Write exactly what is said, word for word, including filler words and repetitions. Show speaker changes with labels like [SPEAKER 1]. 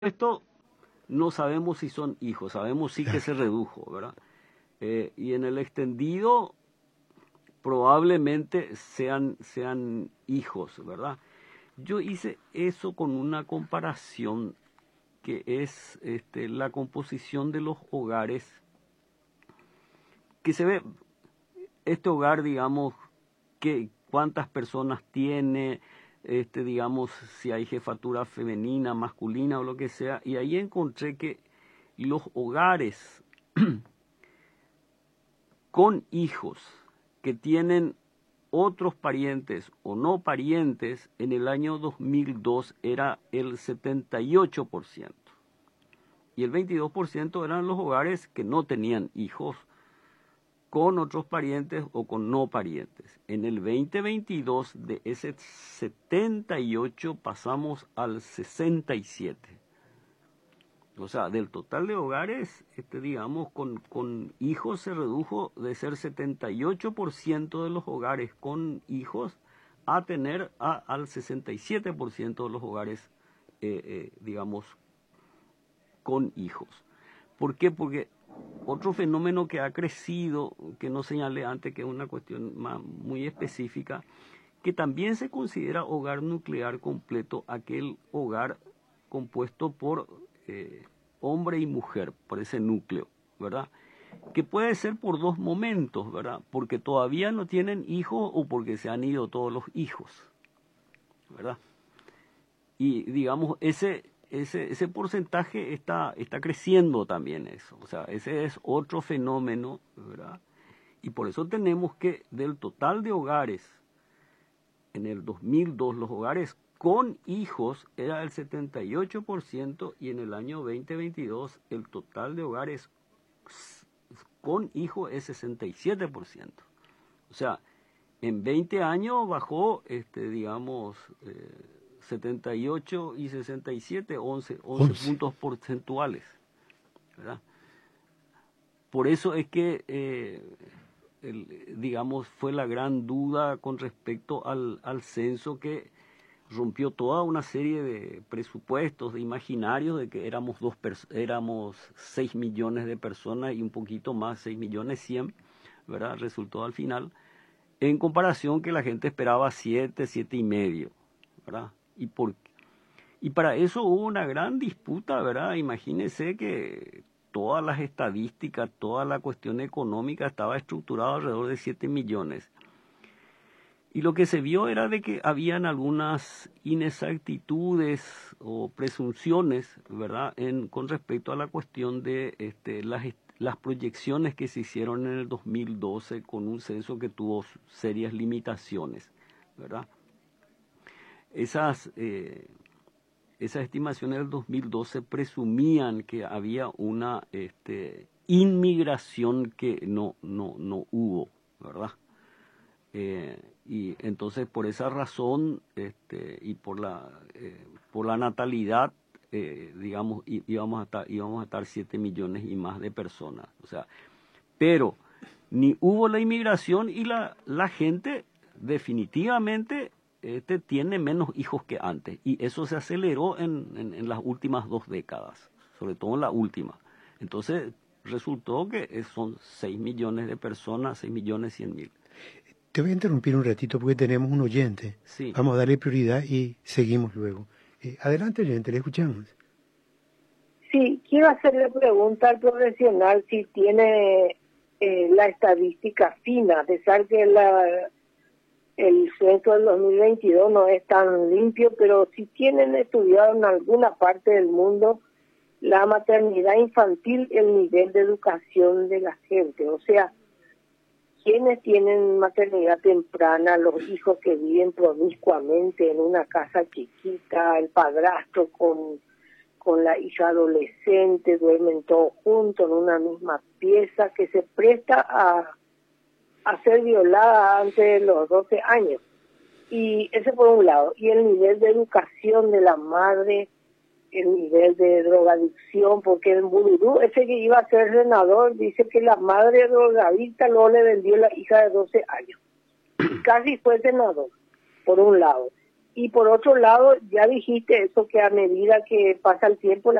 [SPEAKER 1] Esto no sabemos si son hijos, sabemos sí que se redujo, ¿verdad? Eh, y en el extendido probablemente sean, sean hijos, ¿verdad? Yo hice eso con una comparación que es este, la composición de los hogares, que se ve, este hogar, digamos, que, cuántas personas tiene, este, digamos, si hay jefatura femenina, masculina o lo que sea, y ahí encontré que los hogares con hijos que tienen otros parientes o no parientes, en el año dos mil dos era el setenta y ocho por ciento. Y el veintidós por ciento eran los hogares que no tenían hijos con otros parientes o con no parientes. En el veinte veintidós de ese setenta y ocho pasamos al sesenta y siete. O sea, del total de hogares, este, digamos, con, con hijos se redujo de ser setenta y ocho por ciento de los hogares con hijos a tener a, al sesenta y siete por ciento de los hogares, eh, eh, digamos, con hijos. ¿Por qué? Porque otro fenómeno que ha crecido, que no señalé antes, que es una cuestión más, muy específica, que también se considera hogar nuclear completo, aquel hogar compuesto por eh, hombre y mujer, por ese núcleo, ¿verdad? Que puede ser por dos momentos, ¿verdad? Porque todavía no tienen hijos o porque se han ido todos los hijos, ¿verdad? Y digamos, ese, ese, ese porcentaje está, está creciendo también eso, o sea, ese es otro fenómeno, ¿verdad? Y por eso tenemos que del total de hogares, en el dos mil dos los hogares con hijos era el setenta y ocho por ciento y en el año veinte veintidós el total de hogares con hijos es sesenta y siete por ciento. O sea, en veinte años bajó, este, digamos, eh, setenta y ocho y sesenta y siete, once, once puntos porcentuales, ¿verdad? Por eso es que, eh, el, digamos, fue la gran duda con respecto al, al censo que rompió toda una serie de presupuestos, de imaginarios, de que éramos, dos éramos seis millones de personas y un poquito más, seis millones cien, ¿verdad? Resultó al final, en comparación que la gente esperaba siete, siete y medio, ¿verdad? Y, por, y para eso hubo una gran disputa, ¿verdad? Imagínense que todas las estadísticas, toda la cuestión económica estaba estructurada alrededor de siete millones. Y lo que se vio era de que habían algunas inexactitudes o presunciones, ¿verdad?, en, con respecto a la cuestión de este, las, las proyecciones que se hicieron en el dos mil doce con un censo que tuvo serias limitaciones, ¿verdad? Esas, eh, esas estimaciones del dos mil doce presumían que había una este, inmigración que no, no, no hubo, ¿verdad? Eh, y entonces por esa razón este, y por la, eh, por la natalidad, eh, digamos, íbamos a estar, íbamos a estar siete millones y más de personas. O sea, pero ni hubo la inmigración y la, la gente definitivamente este, tiene menos hijos que antes. Y eso se aceleró en, en, en las últimas dos décadas, sobre todo en la última. Entonces resultó que son seis millones de personas, seis millones cien mil.
[SPEAKER 2] Te voy a interrumpir un ratito porque tenemos un oyente.
[SPEAKER 1] Sí.
[SPEAKER 2] Vamos a darle prioridad y seguimos luego. Eh, adelante, oyente, le escuchamos.
[SPEAKER 3] Sí, quiero hacerle pregunta al profesional si tiene eh, la estadística fina, a pesar que la, el censo del dos mil veintidós no es tan limpio, pero si tienen estudiado en alguna parte del mundo la maternidad infantil, el nivel de educación de la gente, o sea, quienes tienen maternidad temprana, los hijos que viven promiscuamente en una casa chiquita, el padrastro con, con la hija adolescente, duermen todos juntos en una misma pieza, que se presta a, a ser violada antes de los doce años. Y ese por un lado. Y el nivel de educación de la madre, el nivel de drogadicción, porque en Bururú, ese que iba a ser senador, dice que la madre drogadicta luego le vendió la hija de doce años. Y casi fue senador, por un lado. Y por otro lado, ya dijiste eso, que a medida que pasa el tiempo